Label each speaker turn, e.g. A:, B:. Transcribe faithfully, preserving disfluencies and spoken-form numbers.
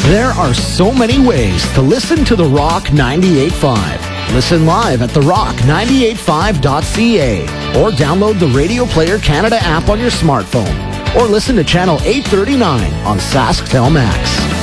A: There are so many ways to listen to The Rock ninety-eight point five. Listen live at the rock ninety-eight five dot c a or download the Radio Player Canada app on your smartphone or listen to Channel eight thirty-nine on Sasktel Max.